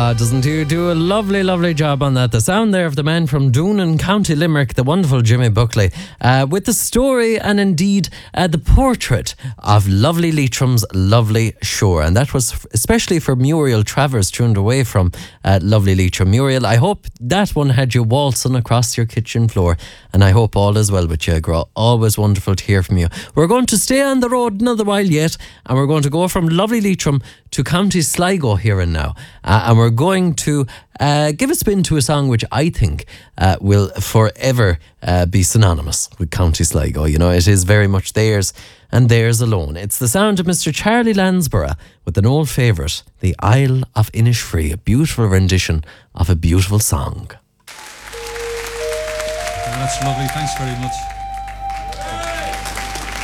Doesn't he do a lovely, lovely job on that? The sound there of the man from Doonan, County Limerick, the wonderful Jimmy Buckley, with the story and indeed the portrait of lovely Leitrim's lovely shore. And that was especially for Muriel Travers, tuned away from lovely Leitrim. Muriel, I hope that one had you waltzing across your kitchen floor, and I hope all is well with you, girl. Always wonderful to hear from you. We're going to stay on the road another while yet, and we're going to go from lovely Leitrim to County Sligo here and now. And we're going to give a spin to a song which I think will forever be synonymous with County Sligo. You know, it is very much theirs and theirs alone. It's the sound of Mr. Charlie Lansborough with an old favourite, The Isle of Innisfree, a beautiful rendition of a beautiful song. That's lovely. Thanks very much.